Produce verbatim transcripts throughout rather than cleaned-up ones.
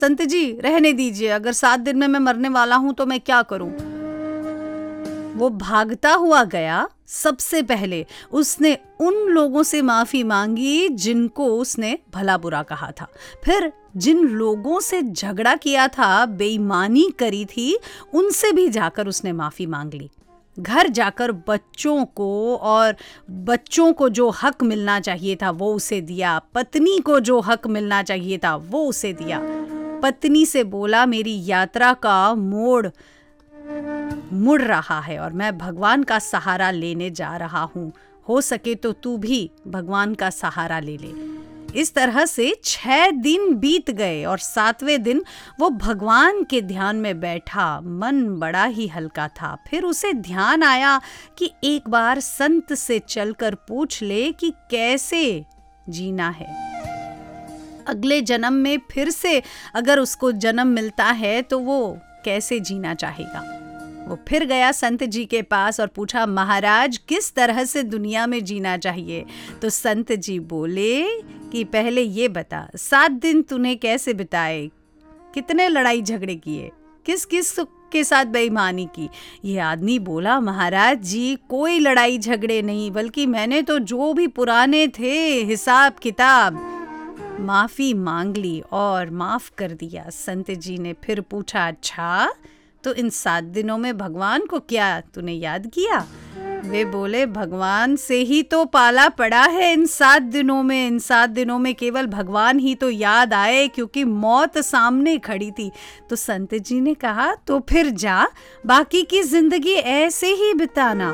संत जी रहने दीजिए, अगर सात दिन में मैं मरने वाला हूं तो मैं क्या करूं। वो भागता हुआ गया। सबसे पहले उसने उन लोगों से माफी मांगी जिनको उसने भला बुरा कहा था, फिर जिन लोगों से झगड़ा किया था, बेईमानी करी थी, उनसे भी जाकर उसने माफी मांग ली। घर जाकर बच्चों को और बच्चों को जो हक मिलना चाहिए था वो उसे दिया, पत्नी को जो हक मिलना चाहिए था वो उसे दिया। पत्नी से बोला, मेरी यात्रा का मोड़ मुड़ रहा है और मैं भगवान का सहारा लेने जा रहा हूँ, हो सके तो तू भी भगवान का सहारा ले ले। इस तरह से छह दिन बीत गए और सातवें दिन वो भगवान के ध्यान में बैठा। मन बड़ा ही हल्का था। फिर उसे ध्यान आया कि एक बार संत से चलकर पूछ ले कि कैसे जीना है। अगले जन्म में फिर से अगर उसको जन्म मिलता है तो वो कैसे जीना चाहेगा। वो फिर गया संत जी के पास और पूछा, महाराज किस तरह से दुनिया में जीना चाहिए। तो संत जी बोले कि पहले ये बता, सात दिन तूने कैसे बिताए, कितने लड़ाई झगड़े किए, किस किस के साथ बेईमानी की। ये आदमी बोला, महाराज जी कोई लड़ाई झगड़े नहीं, बल्कि मैंने तो जो भी पुराने थे हिसाब किताब माफी मांग ली और माफ कर दिया। संत जी ने फिर पूछा, अच्छा तो इन सात दिनों में भगवान को क्या तूने याद किया। वे बोले, भगवान से ही तो पाला पड़ा है इन सात दिनों में। इन सात दिनों में केवल भगवान ही तो याद आए, क्योंकि मौत सामने खड़ी थी। तो संत जी ने कहा, तो फिर जा बाकी की जिंदगी ऐसे ही बिताना।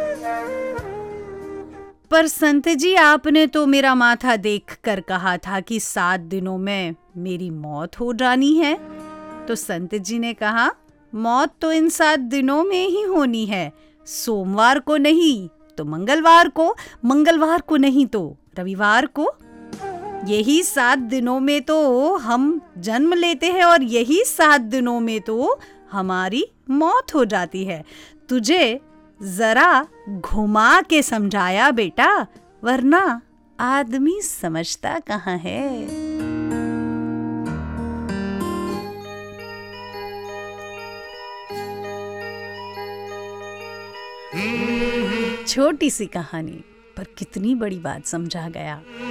पर संत जी आपने तो मेरा माथा देखकर कहा था कि सात दिनों में मेरी मौत हो जानी है। तो संत जी ने कहा, मौत तो इन सात दिनों में ही होनी है, सोमवार को नहीं तो मंगलवार को, मंगलवार को नहीं तो रविवार को। यही सात दिनों में तो हम जन्म लेते हैं और यही सात दिनों में तो हमारी मौत हो जाती है। तुझे जरा घुमा के समझाया बेटा, वरना आदमी समझता कहाँ है। छोटी सी कहानी पर कितनी बड़ी बात समझा गया।